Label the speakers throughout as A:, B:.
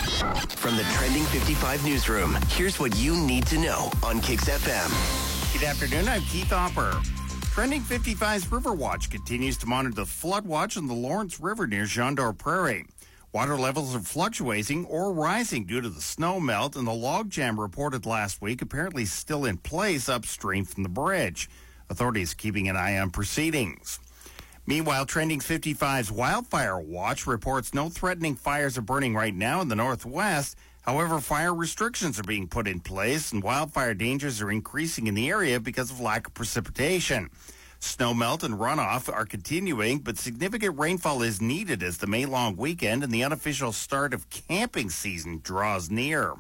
A: From the Trending 55 newsroom, here's what you need to know on Kicks FM.
B: Good afternoon, I'm Keith Hopper. Trending 55's River Watch continues to monitor the flood watch on the Lawrence River near Jean d'Or Prairie. Water levels are fluctuating or rising due to the snow melt, and the logjam reported last week apparently still in place upstream from the bridge. Authorities keeping an eye on proceedings. Meanwhile, Trending 55's Wildfire Watch reports no threatening fires are burning right now in the northwest. However, fire restrictions are being put in place, and wildfire dangers are increasing in the area because of lack of precipitation. Snowmelt and runoff are continuing, but significant rainfall is needed as the May long weekend and the unofficial start of camping season draws near.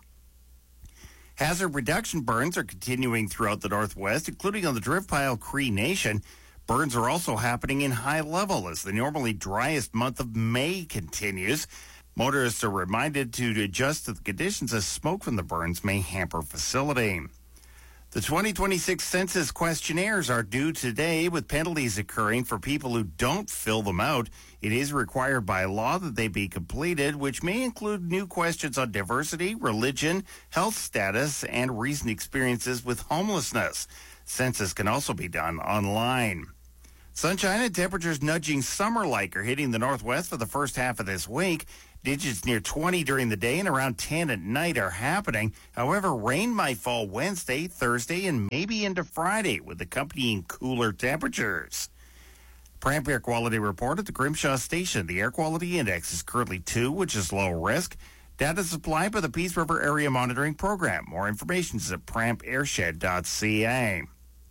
B: Hazard reduction burns are continuing throughout the northwest, including on the Driftpile Cree Nation. Burns are also happening in High Level as the normally driest month of May continues. Motorists are reminded to adjust to the conditions as smoke from the burns may hamper facility. The 2026 census questionnaires are due today, with penalties occurring for people who don't fill them out. It is required by law that they be completed, which may include new questions on diversity, religion, health status, and recent experiences with homelessness. Census can also be done online. Sunshine and temperatures nudging summer-like are hitting the northwest for the first half of this week. Digits near 20 during the day and around 10 at night are happening. However, rain might fall Wednesday, Thursday, and maybe into Friday with accompanying cooler temperatures. Pramp Air Quality Report at the Grimshaw Station. The air quality index is currently 2, which is low risk. Data supplied by the Peace River Area Monitoring Program. More information is at prampairshed.ca.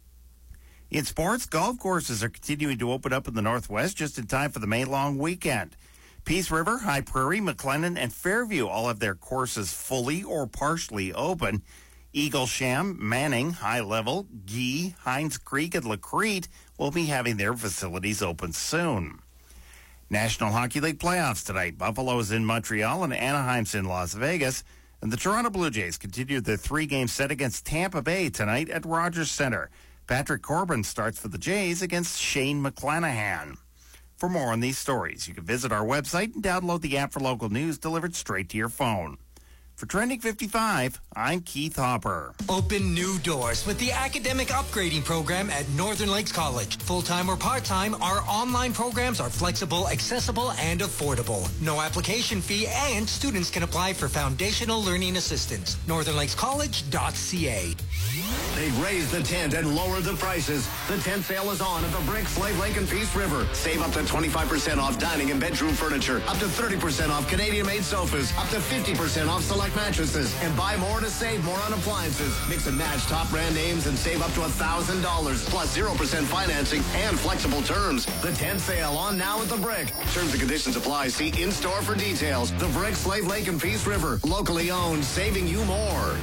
B: In sports, golf courses are continuing to open up in the northwest just in time for the May long weekend. Peace River, High Prairie, McLennan, and Fairview all have their courses fully or partially open. Eaglesham, Manning, High Level, Gee, Hines Creek, and Lacrete will be having their facilities open soon. National Hockey League playoffs tonight. Buffalo is in Montreal and Anaheim's in Las Vegas. And the Toronto Blue Jays continue their 3-game set against Tampa Bay tonight at Rogers Center. Patrick Corbin starts for the Jays against Shane McClanahan. For more on these stories, you can visit our website and download the app for local news delivered straight to your phone. For Trending 55, I'm Keith Hopper.
C: Open new doors with the academic upgrading program at Northern Lakes College. Full-time or part-time, our online programs are flexible, accessible, and affordable. No application fee, and students can apply for foundational learning assistance. NorthernLakesCollege.ca.
D: They've raised the tent and lowered the prices. The tent sale is on at the Brick, Slave Lake, and Peace River. Save up to 25% off dining and bedroom furniture, up to 30% off Canadian-made sofas, up to 50% off select mattresses, and buy more to save more on appliances. Mix and match top brand names and save up to $1,000, plus 0% financing and flexible terms. The tent sale on now at the Brick. Terms and conditions apply. See in-store for details. The Brick, Slave Lake, and Peace River. Locally owned, saving you more.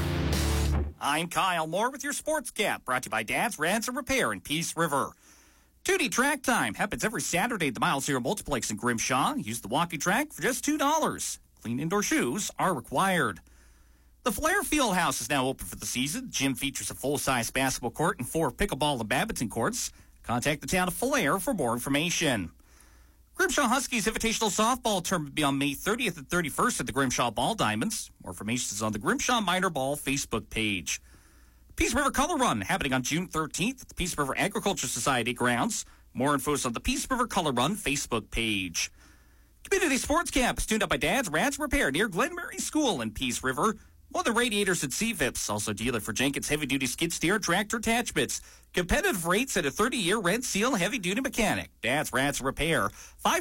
E: I'm Kyle Moore with your Sports Gap, brought to you by Dad's Ransom Repair in Peace River. 2D Track Time happens every Saturday at the Mile Zero Multiplex in Grimshaw. Use the walking track for just $2. Clean indoor shoes are required. The Flair Fieldhouse is now open for the season. The gym features a full-size basketball court and 4 pickleball and badminton courts. Contact the town of Flair for more information. Grimshaw Huskies Invitational Softball Tournament will be on May 30th and 31st at the Grimshaw Ball Diamonds. More information is on the Grimshaw Minor Ball Facebook page. Peace River Color Run happening on June 13th at the Peace River Agriculture Society grounds. More info is on the Peace River Color Run Facebook page. Community Sports Camp is tuned up by Dad's Ransom Repair near Glenmurray School in Peace River. More than radiators at CVIPS, also dealer for Jenkins heavy-duty skid steer tractor attachments. Competitive rates at a 30-year Red Seal heavy-duty mechanic. Dad's Ransom Repair,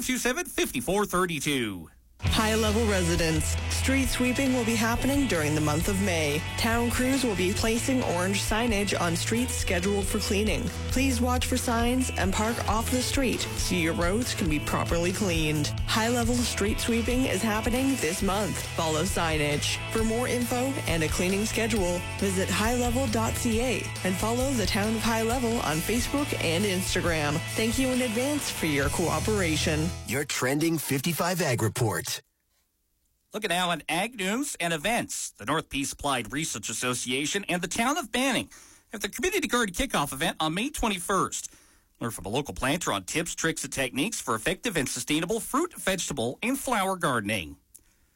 E: 527-5432.
F: High-level residents. Street sweeping will be happening during the month of May. Town crews will be placing orange signage on streets scheduled for cleaning. Please watch for signs and park off the street so your roads can be properly cleaned. High-level street sweeping is happening this month. Follow signage. For more info and a cleaning schedule, visit highlevel.ca and follow the Town of High Level on Facebook and Instagram. Thank you in advance for your cooperation.
A: Your Trending 55 Ag Report.
E: Looking now at ag news and events. The North Peace Applied Research Association and the town of Banning have the Community Garden Kickoff event on May 21st. Learn from a local planter on tips, tricks, and techniques for effective and sustainable fruit, vegetable, and flower gardening.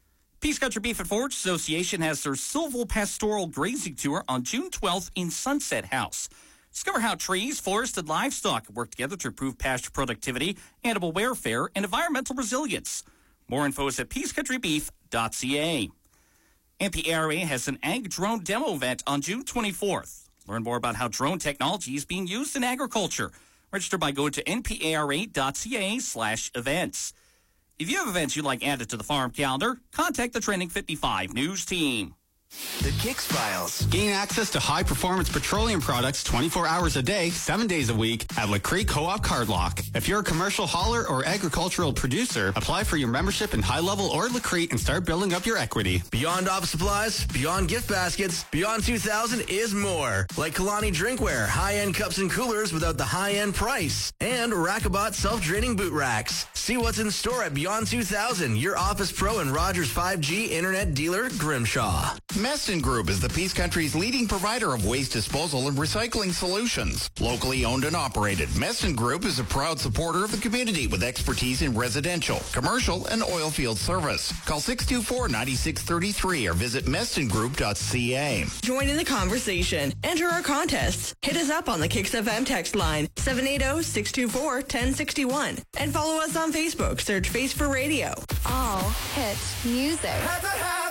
E: Peace Country Beef and Forage Association has their Silvopastoral Grazing Tour on June 12th in Sunset House. Discover how trees, forests, and livestock work together to improve pasture productivity, animal welfare, and environmental resilience. More info is at peacecountrybeef.ca. NPARA has an Ag Drone Demo event on June 24th. Learn more about how drone technology is being used in agriculture. Register by going to npara.ca/events. If you have events you'd like added to the farm calendar, contact the Trending 55 News team.
A: The Kicks Files.
G: Gain access to high-performance petroleum products 24 hours a day, 7 days a week at La Cree Co-op Cardlock. If you're a commercial hauler or agricultural producer, apply for your membership in High Level or La Cree and start building up your equity.
A: Beyond office supplies, beyond gift baskets, Beyond 2000 is more. Like Kalani Drinkware, high-end cups and coolers without the high-end price. And Rackabot self-draining boot racks. See what's in store at Beyond 2000, your Office Pro and Rogers 5G internet dealer, Grimshaw.
B: Meston Group is the Peace Country's leading provider of waste disposal and recycling solutions. Locally owned and operated, Meston Group is a proud supporter of the community with expertise in residential, commercial, and oil field service. Call 624-9633 or visit mestongroup.ca.
F: Join in the conversation. Enter our contests. Hit us up on the Kicks FM text line, 780-624-1061. And follow us on Facebook. Search Face for Radio.
H: All hit music.